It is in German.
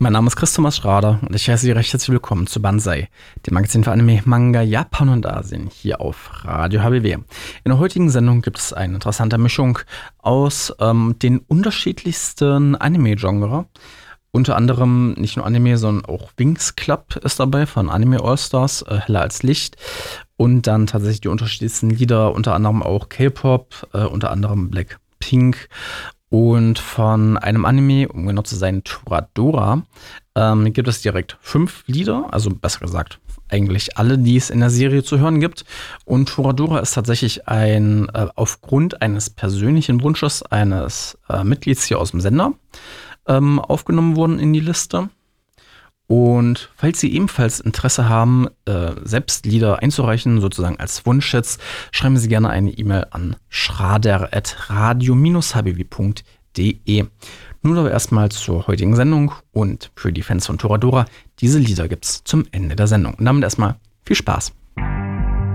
Mein Name ist Chris Thomas Schrader und ich heiße Sie recht herzlich willkommen zu Banzai, dem Magazin für Anime, Manga, Japan und Asien, hier auf Radio HBW. In der heutigen Sendung gibt es eine interessante Mischung aus den unterschiedlichsten Anime-Genre. Unter anderem nicht nur Anime, sondern auch Winx Club ist dabei von Anime All-Stars, Heller als Licht. Und dann tatsächlich die unterschiedlichsten Lieder, unter anderem auch K-Pop, unter anderem Blackpink. Und von einem Anime, um genau zu sein, Toradora, gibt es direkt 5 Lieder, also besser gesagt eigentlich alle, die es in der Serie zu hören gibt. Und Toradora ist tatsächlich aufgrund eines persönlichen Wunsches eines Mitglieds hier aus dem Sender aufgenommen worden in die Liste. Und falls Sie ebenfalls Interesse haben, selbst Lieder einzureichen, sozusagen als Wunschschatz, schreiben Sie gerne eine E-Mail an schrader@radio-hbw.de. Nun aber erstmal zur heutigen Sendung und für die Fans von Toradora, diese Lieder gibt's zum Ende der Sendung. Und damit erstmal viel Spaß.